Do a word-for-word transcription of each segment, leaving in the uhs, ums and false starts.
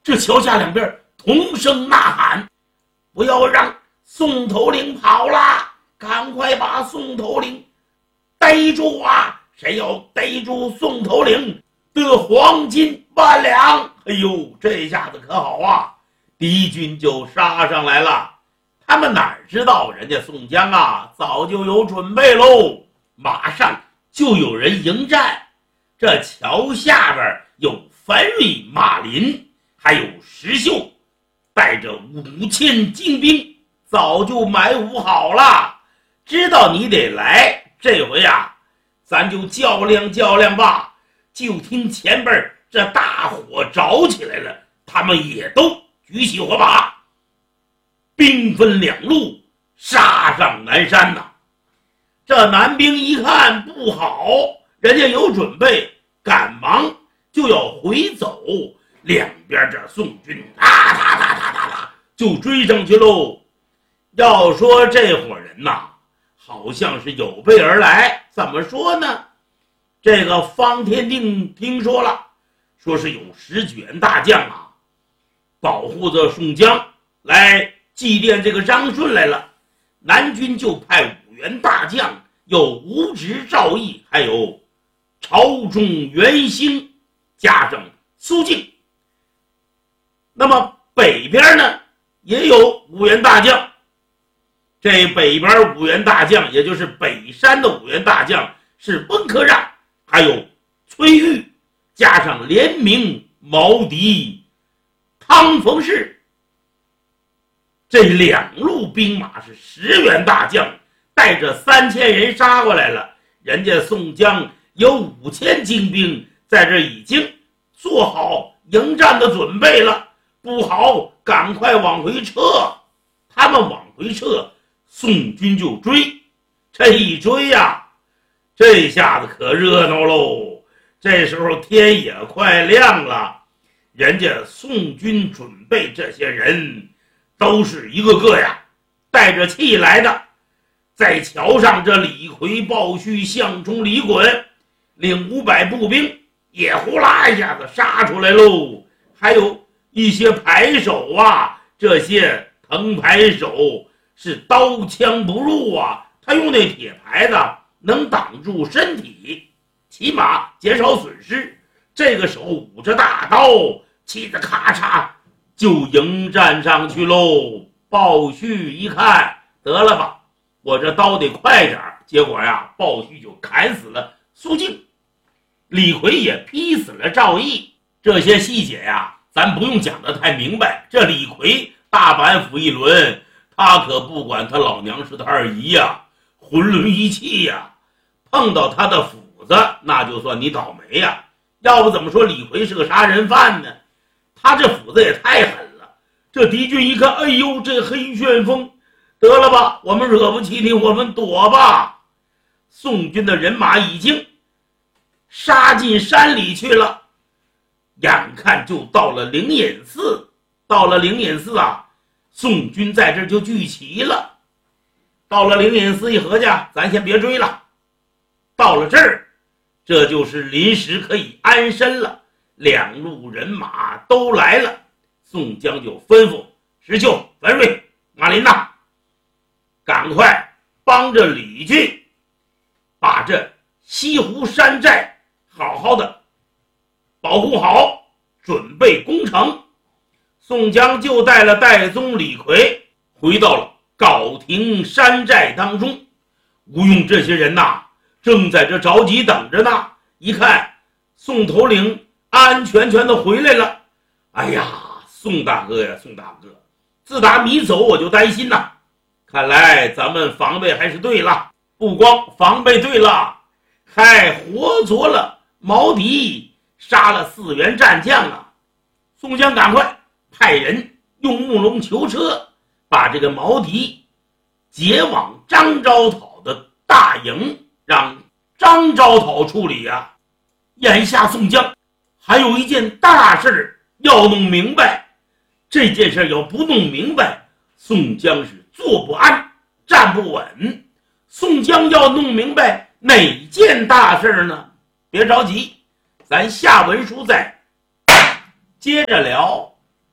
这桥下两边同声呐喊：“不要让宋头领跑了，赶快把宋头领逮住啊！谁要逮住宋头领，得黄金万两！”哎呦，这下子可好啊，敌军就杀上来了。他们哪知道人家宋江啊早就有准备喽，马上就有人迎战。这桥下边有樊瑞、马林还有石秀，带着五千精兵，早就埋伏好了，知道你得来。这回啊咱就较量较量吧。就听前边这大火着起来了，他们也都举起火把，兵分两路杀上南山呐。这南兵一看不好，人家有准备，赶忙就要回走，两边这宋军哒哒哒哒哒哒就追上去喽。要说这伙人呐，好像是有备而来。怎么说呢？这个方天定听说了，说是有十几员大将啊保护着宋江来祭奠这个张顺来了。南军就派五员大将，有吴直、赵毅，还有朝中元兴，加上苏静。那么北边呢也有五员大将，这北边五员大将也就是北山的五员大将是温科让，还有崔玉，加上连明、毛迪、汤逢世。这两路兵马是十员大将，带着三千人杀过来了。人家宋江有五千精兵，在这已经做好迎战的准备了，不好赶快往回撤。他们往回撤，宋军就追。这一追呀、啊，这下子可热闹喽。这时候天也快亮了，人家宋军准备这些人都是一个个呀带着气来的。在桥上，这李逵、鲍旭、项冲、李衮领五百步兵也呼啦一下子杀出来喽。还有一些牌手啊，这些藤牌手是刀枪不入啊，他用那铁牌子能挡住身体，起码减少损失。这个手舞着大刀，气得咔嚓就迎战上去喽。鲍旭一看，得了吧，我这刀得快点，结果呀，鲍旭就砍死了苏静，李逵也劈死了赵毅。这些细节呀，咱不用讲得太明白。这李逵大板斧一抡，他可不管他老娘是他二姨呀，浑沦一气呀，碰到他的斧子，那就算你倒霉呀。要不怎么说李逵是个杀人犯呢？他这斧子也太狠了。这敌军一看，哎呦，这黑旋风，得了吧，我们惹不起你，我们躲吧。宋军的人马已经杀进山里去了，眼看就到了灵隐寺。到了灵隐寺啊，宋军在这就聚齐了。到了灵隐寺一合计，咱先别追了，到了这儿，这就是临时可以安身了。两路人马都来了，宋江就吩咐石秀、樊瑞、马林呐，赶快帮着李俊把这西湖山寨好好的保护好，准备攻城。宋江就带了戴宗、李逵回到了皋亭山寨当中。吴用这些人呐，正在这着急等着呢。一看宋头领安安全全的回来了，哎呀，宋大哥呀，宋大哥，自打你走我就担心呐，看来咱们防备还是对了。不光防备对了，还活捉了毛迪，杀了四员战将啊！宋江赶快派人用木龙囚车把这个毛迪解往张昭讨的大营，让张昭讨处理啊。眼下宋江还有一件大事要弄明白，这件事要不弄明白，宋江是坐不安，站不稳。宋江要弄明白哪件大事呢？别着急，咱下文书再接着聊。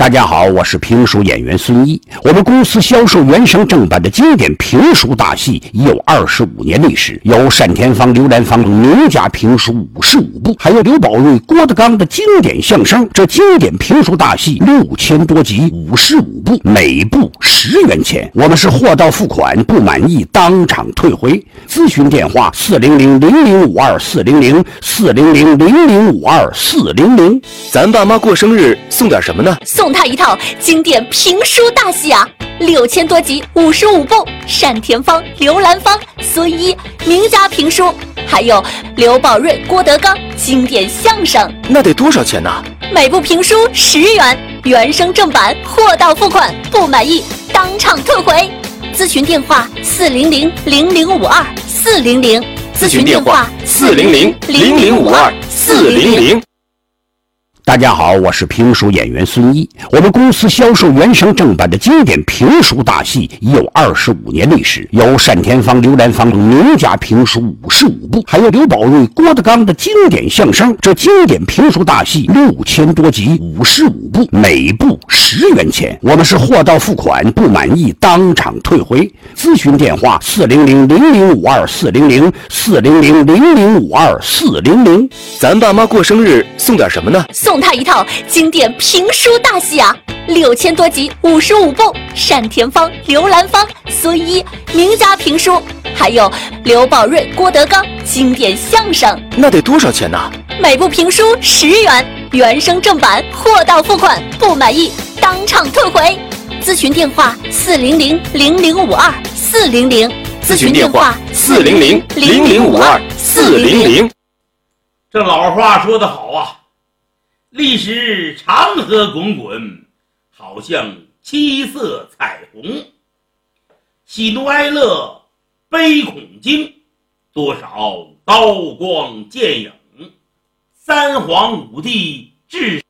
大家好，我是评书演员孙一。我们公司销售原声正版的经典评书大戏已有二十五年历史，有单田芳、刘兰芳名家评书五十五部，还有刘宝瑞、郭德纲的经典相声。这经典评书大戏六千多集，五十五部，每部十元钱。我们是货到付款，不满意当场退回。咨询电话：四零零零零五二四零零四零零零零五二四零零。 咱爸妈过生日送点什么呢？ 送他一套经典评书大戏啊，六千多集，五十五部，单田芳、刘兰芳、孙一名家评书，还有刘宝瑞、郭德纲经典相声。 那得多少钱呢？ 每部评书十元，原声正版，货到付款，不满意当场退回。咨询电话：四零零零零五二四零零。 咨询电话：四零零零零五二四零零。 大家好，我是评书演员孙一。我们公司销售原声正版的经典评书大戏已有二十五年历史，有单田芳、刘兰芳名家评书五十五部，还有刘宝瑞、郭德纲的经典相声。这经典评书大戏六千多集，五十五部，每部十元钱。我们是货到付款，不满意当场退回。咨询电话：四零零零零五二四零零四零零零零五二四零零。 咱爸妈过生日送点什么呢？ 送他一套经典评书大戏啊，六千多集，五十五部，单田芳、刘兰芳、孙一名家评书，还有刘宝瑞、郭德纲经典相声。 那得多少钱呢？ 每部评书十元，原声正版，货到付款，不满意当场退回。咨询电话：四零零零零五二四零零。 咨询电话：四零零零零五二四零零。 这老话说得好啊，历史长河滚滚，好像七色彩虹，喜怒哀乐悲恐惊，多少刀光剑影，三皇五帝至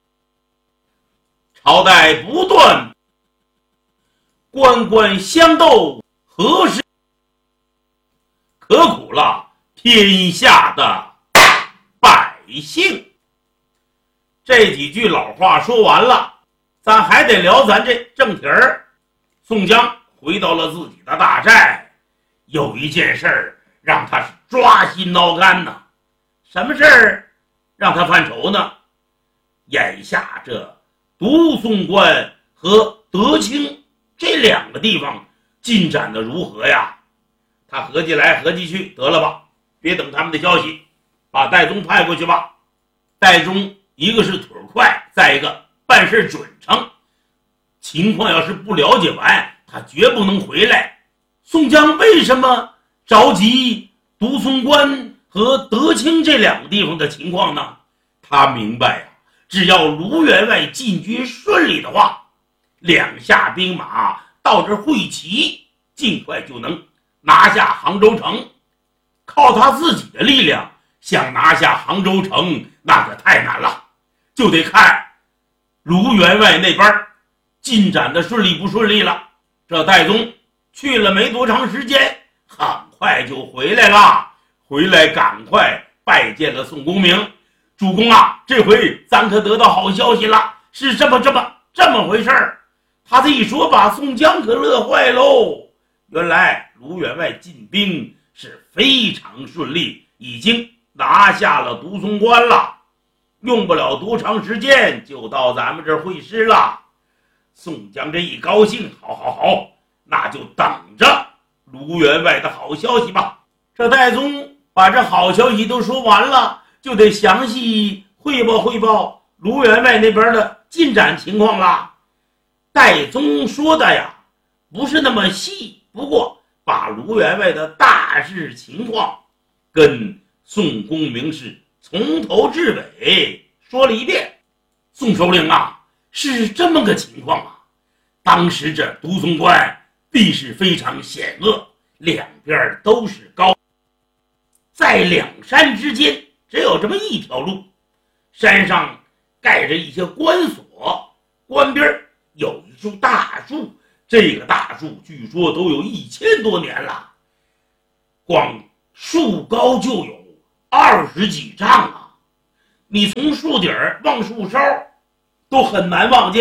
朝代不断，官官相斗，何时可苦了天下的百姓。这几句老话说完了，咱还得聊咱这正题儿。宋江回到了自己的大寨，有一件事儿让他是抓心挠肝呐。什么事儿让他犯愁呢？眼下这独松关和德清这两个地方进展的如何呀？他合计来合计去，得了吧，别等他们的消息，把戴宗派过去吧。戴宗一个是腿快，再一个办事准成，情况要是不了解完，他绝不能回来。宋江为什么着急独松关和德清这两个地方的情况呢？他明白呀、啊，只要卢员外进军顺利的话，两下兵马到这会齐，尽快就能拿下杭州城。靠他自己的力量想拿下杭州城，那可太难了，就得看卢员外那边进展的顺利不顺利了。这戴宗去了没多长时间，很快就回来了，回来赶快拜见了宋公明。主公啊，这回咱可得到好消息了，是这么这么这么回事儿。他这一说，把宋江可乐坏喽。原来卢员外进兵是非常顺利，已经拿下了独松关了，用不了多长时间就到咱们这儿会师了。宋江这一高兴，好好好，那就等着卢员外的好消息吧。这戴宗把这好消息都说完了，就得详细汇报汇报卢员外那边的进展情况了。戴宗说的呀不是那么细，不过把卢员外的大致情况跟宋公明是从头至尾说了一遍。宋首领啊，是这么个情况啊，当时这独松关地势非常险恶，两边都是高，在两山之间只有这么一条路，山上盖着一些关锁，关边有一树大树，这个大树据说都有一千多年了，光树高就有二十几丈啊！你从树底儿望树梢，都很难望见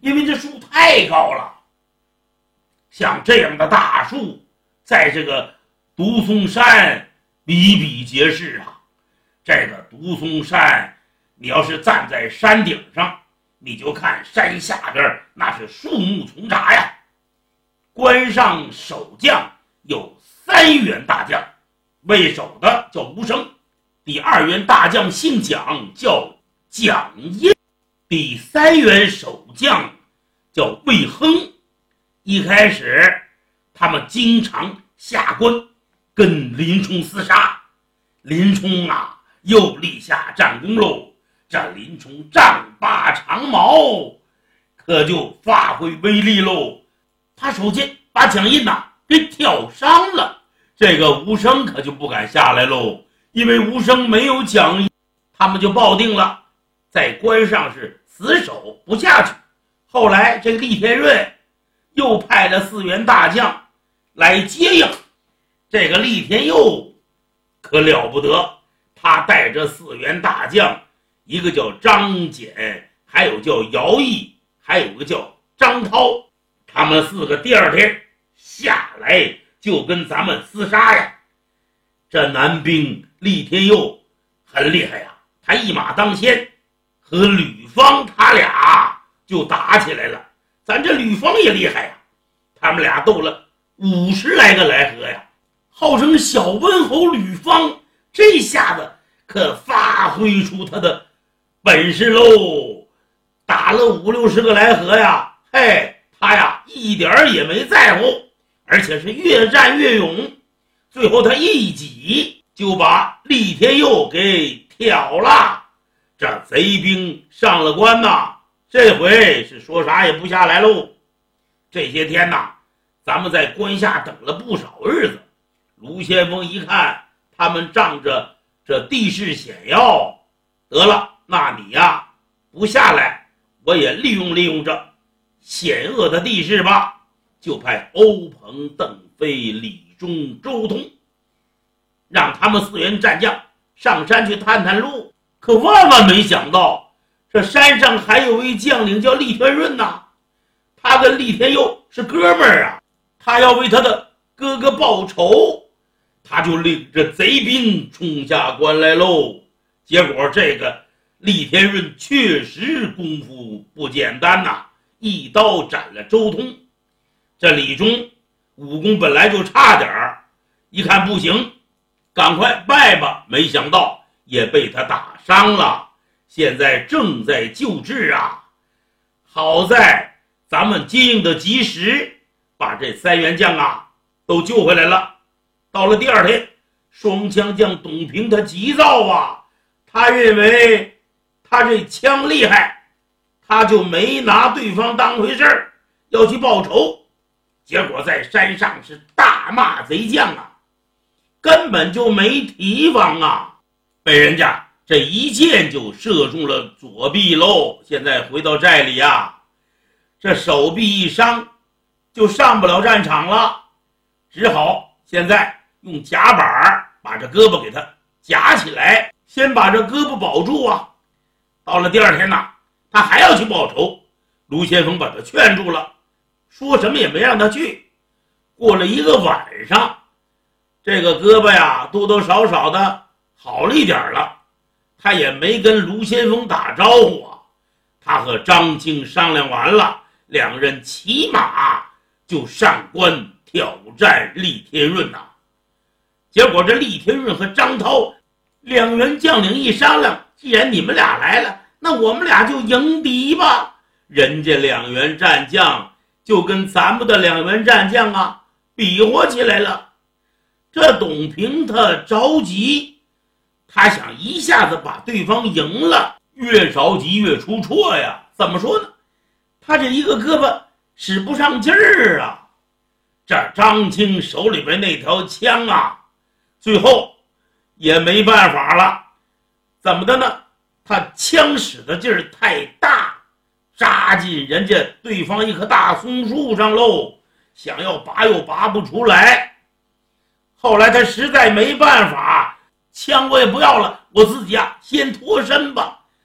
因为这树太高了。像这样的大树，在这个独松山比比皆是啊。这个独松山，你要是站在山顶上，你就看山下边那是树木丛杂呀。关上守将有三员大将，为首的叫吴生，第二员大将姓蒋，叫蒋印，第三员守将叫魏亨。一开始他们经常下关跟林冲厮杀，林冲啊又立下战功喽。这林冲丈八长矛可就发挥威力喽。他首先把蒋印呐给挑伤了，这个吴生可就不敢下来喽，因为吴生没有蒋印，他们就抱定了在关上是死守不下去。后来这个厉天润又派了四员大将来接应，这个厉天佑可了不得，他带着四员大将，一个叫张简，还有叫姚毅，还有个叫张涛，他们四个第二天下来就跟咱们厮杀呀。这男兵厉天佑很厉害呀，他一马当先，和吕方他俩就打起来了。咱这吕方也厉害呀，他们俩斗了五十来个来合呀，号称小温侯吕方，这下子可发挥出他的本事喽，打了五六十个来合呀，嘿，他呀一点也没在乎，而且是越战越勇，最后他一戟就把厉天佑给挑了。这贼兵上了关呐，这回是说啥也不下来喽。这些天呐，咱们在关下等了不少日子。卢先锋一看他们仗着这地势险要，得了，那你呀不下来，我也利用利用这险恶的地势吧，就派欧鹏、邓飞、李忠、周通，让他们四员战将上山去探探路。可万万没想到，这山上还有位将领叫厉天润呐，他跟厉天佑是哥们儿啊，他要为他的哥哥报仇，他就领着贼兵冲下关来喽。结果这个厉天润确实功夫不简单呐，一刀斩了周通。这李忠武功本来就差点儿，一看不行，赶快败吧，没想到也被他打伤了，现在正在救治啊。好在咱们接应的及时，把这三员将啊都救回来了。到了第二天，双枪将董平他急躁啊，他认为他这枪厉害，他就没拿对方当回事儿，要去报仇。结果在山上是大骂贼将啊，根本就没提防啊，被人家这一箭就射中了左臂喽。现在回到寨里啊，这手臂一伤就上不了战场了，只好现在用夹板把这胳膊给他夹起来，先把这胳膊保住啊。到了第二天呢，他还要去报仇，卢先锋把他劝住了，说什么也没让他去。过了一个晚上，这个胳膊呀多多少少的好了一点了，他也没跟卢先锋打招呼啊。他和张青商量完了，两人骑马就上关挑战厉天润呐、啊。结果这厉天润和张涛两员将领一商量，既然你们俩来了，那我们俩就迎敌吧。人家两员战将就跟咱们的两员战将啊比划起来了。这董平他着急，他想一下子把对方赢了，越着急越出错呀。怎么说呢？他这一个胳膊使不上劲儿啊。这张青手里边那条枪啊，最后也没办法了。怎么的呢？他枪使的劲儿太大，扎进人家对方一棵大松树上喽，想要拔又拔不出来。后来他实在没办法，枪我也不要了，我自己啊先脱身吧。